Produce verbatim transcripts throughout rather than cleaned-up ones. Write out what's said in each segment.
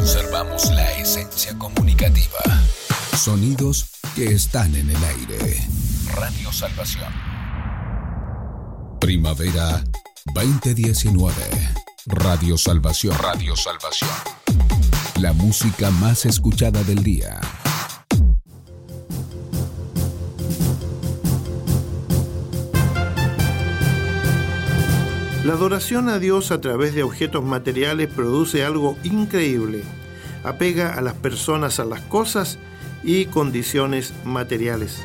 Conservamos la esencia comunicativa. Sonidos que están en el aire. Radio Salvación. Primavera veinte diecinueve. Radio Salvación. Radio Salvación. La música más escuchada del día. La adoración a Dios a través de objetos materiales produce algo increíble. Apega a las personas a las cosas y condiciones materiales.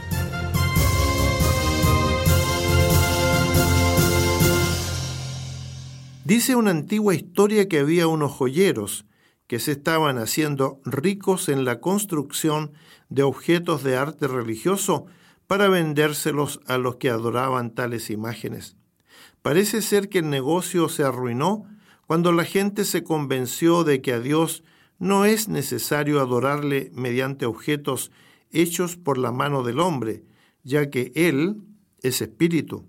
Dice una antigua historia que había unos joyeros que se estaban haciendo ricos en la construcción de objetos de arte religioso para vendérselos a los que adoraban tales imágenes. Parece ser que el negocio se arruinó cuando la gente se convenció de que a Dios no es necesario adorarle mediante objetos hechos por la mano del hombre, ya que Él es espíritu.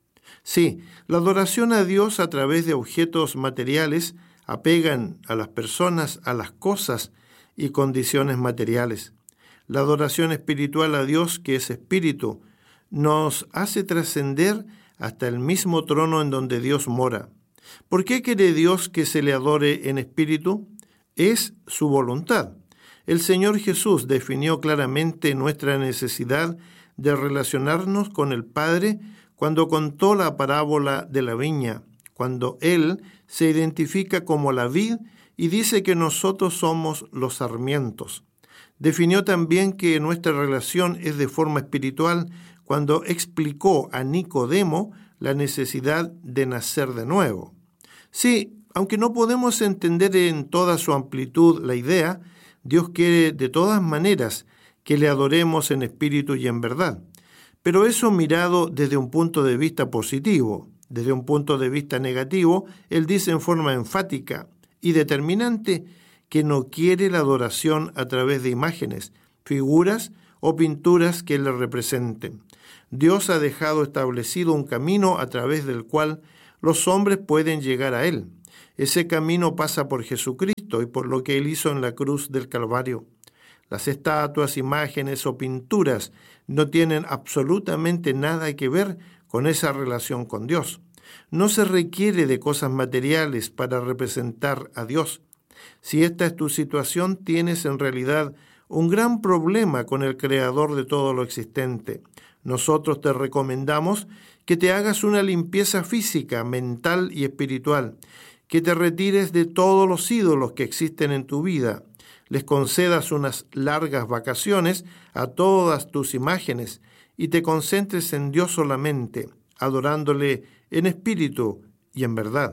Sí, la adoración a Dios a través de objetos materiales apegan a las personas a las cosas y condiciones materiales. La adoración espiritual a Dios, que es espíritu, nos hace trascender hasta el mismo trono en donde Dios mora. ¿Por qué quiere Dios que se le adore en espíritu? Es su voluntad. El Señor Jesús definió claramente nuestra necesidad de relacionarnos con el Padre cuando contó la parábola de la viña, cuando Él se identifica como la vid y dice que nosotros somos los sarmientos. Definió también que nuestra relación es de forma espiritual cuando explicó a Nicodemo la necesidad de nacer de nuevo. Sí, aunque no podemos entender en toda su amplitud la idea, Dios quiere de todas maneras que le adoremos en espíritu y en verdad. Pero eso mirado desde un punto de vista positivo. Desde un punto de vista negativo, Él dice en forma enfática y determinante que no quiere la adoración a través de imágenes, figuras o pinturas que le representen. Dios ha dejado establecido un camino a través del cual los hombres pueden llegar a Él. Ese camino pasa por Jesucristo y por lo que Él hizo en la cruz del Calvario. Las estatuas, imágenes o pinturas no tienen absolutamente nada que ver con esa relación con Dios. No se requiere de cosas materiales para representar a Dios. Si esta es tu situación, tienes en realidad un gran problema con el Creador de todo lo existente. Nosotros te recomendamos que te hagas una limpieza física, mental y espiritual, que te retires de todos los ídolos que existen en tu vida, les concedas unas largas vacaciones a todas tus imágenes y te concentres en Dios solamente, adorándole en espíritu y en verdad.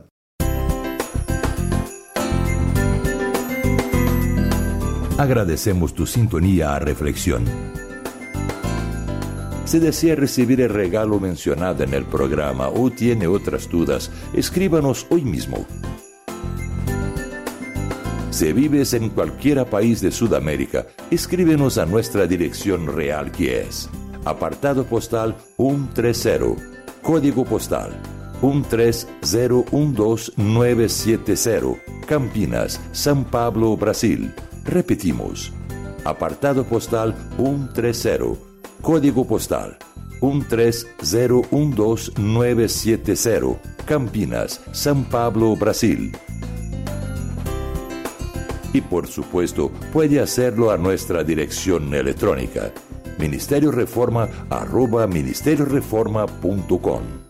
Agradecemos tu sintonía a Reflexión. Si desea recibir el regalo mencionado en el programa o tiene otras dudas, escríbanos hoy mismo. Si vives en cualquier país de Sudamérica, escríbenos a nuestra dirección real, que es apartado postal ciento treinta, código postal uno tres cero uno dos nueve siete cero, Campinas, São Paulo, Brasil. Repetimos, apartado postal ciento treinta, código postal uno tres cero uno dos nueve siete cero, Campinas, São Paulo, Brasil. Y por supuesto, puede hacerlo a nuestra dirección electrónica, ministerio reforma arroba ministerio reforma punto com.